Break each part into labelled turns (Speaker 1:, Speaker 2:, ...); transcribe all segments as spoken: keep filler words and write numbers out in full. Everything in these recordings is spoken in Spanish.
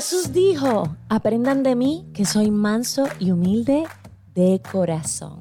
Speaker 1: Jesús dijo, aprendan de mí que soy manso y humilde de corazón.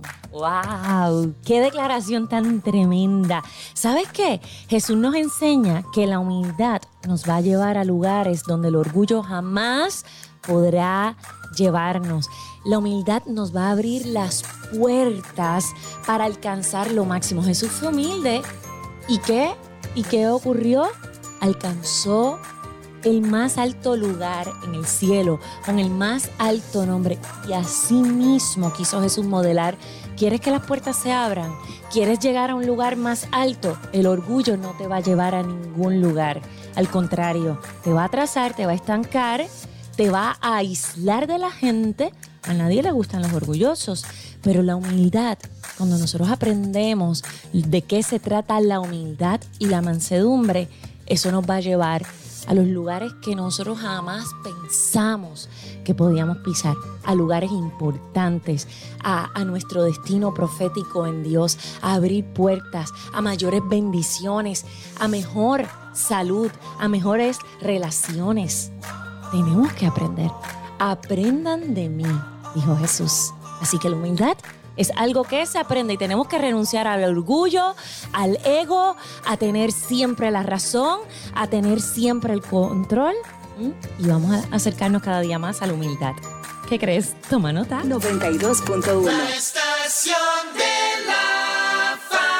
Speaker 1: ¡Wow! ¡Qué declaración tan tremenda! ¿Sabes qué? Jesús nos enseña que la humildad nos va a llevar a lugares donde el orgullo jamás podrá llevarnos. La humildad nos va a abrir las puertas para alcanzar lo máximo. Jesús fue humilde. ¿Y qué? ¿Y qué ocurrió? Alcanzó el más alto lugar en el cielo, con el más alto nombre. Y así mismo quiso Jesús modelar. ¿Quieres que las puertas se abran? ¿Quieres llegar a un lugar más alto? El orgullo no te va a llevar a ningún lugar. Al contrario, te va a atrasar, te va a estancar, te va a aislar de la gente. A nadie le gustan los orgullosos, pero la humildad, cuando nosotros aprendemos de qué se trata la humildad y la mansedumbre, eso nos va a llevar a los lugares que nosotros jamás pensamos que podíamos pisar, a lugares importantes, a, a nuestro destino profético en Dios, a abrir puertas, a mayores bendiciones, a mejor salud, a mejores relaciones. Tenemos que aprender. Aprendan de mí, dijo Jesús. Así que la humildad es algo que se aprende y tenemos que renunciar al orgullo, al ego, a tener siempre la razón, a tener siempre el control. ¿Mm? Y vamos a acercarnos cada día más a la humildad. ¿Qué crees? Toma nota.
Speaker 2: noventa y dos punto uno.
Speaker 3: La estación de la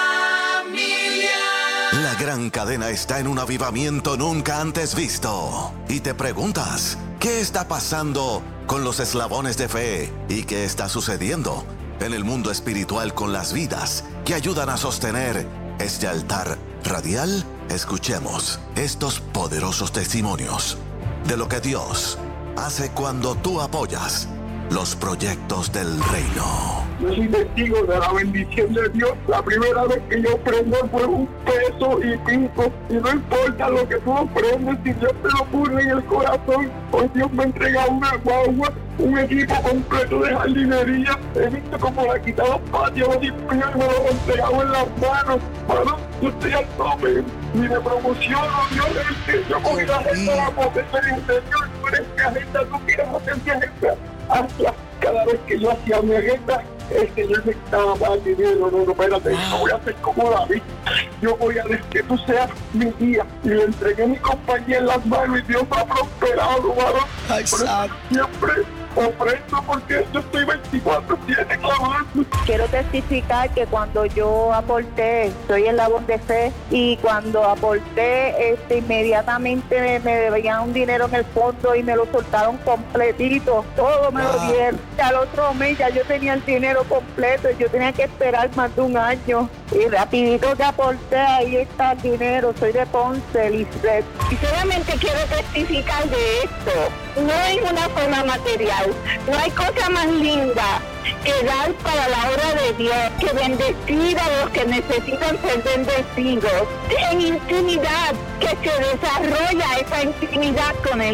Speaker 3: familia.
Speaker 4: La gran cadena está en un avivamiento nunca antes visto. Y te preguntas, ¿qué está pasando con los eslabones de fe? ¿Y qué está sucediendo en el mundo espiritual con las vidas que ayudan a sostener este altar radial? Escuchemos estos poderosos testimonios de lo que Dios hace cuando tú apoyas los proyectos del reino.
Speaker 5: Yo soy testigo de la bendición de Dios. La primera vez que yo prendo fue un peso y pico. Y no importa lo que tú prendes, si Dios te lo pone en el corazón. Hoy Dios me entrega una guagua, un equipo completo de jardinería. He visto cómo le ha quitado patios y me lo he entregado en las manos. Bueno, yo estoy al tope. Ni me promociono, Dios, es que yo cogí la agenda, la potencia del interior. Tú eres mi agenda, tú quieres hacer mi agenda. Hasta cada vez que yo hacía mi agenda, el Señor necesitaba más dinero. No, no, espérate, no voy a hacer como David. Yo voy a dejar que tú seas mi guía. Y le entregué mi compañía en las manos y Dios me ha prosperado, varón. Por eso siempre ofrendo, porque yo estoy veinticuatro siete clavando.
Speaker 6: Quiero testificar que cuando yo aporté, estoy en Labor de Fe, y cuando aporté, este, inmediatamente me, me debían un dinero en el fondo y me lo soltaron completito, todo me wow. lo dieron. Al otro mes ya yo tenía el dinero completo y yo tenía que esperar más de un año. Y rapidito que aporté, ahí está el dinero. Soy de Ponce, Lisbeth.
Speaker 7: Y solamente quiero testificar de esto. No hay una forma material. No hay cosa más linda que dar para la obra de Dios, que bendecir a los que necesitan ser bendecidos. En intimidad, que se desarrolla esa intimidad con Él.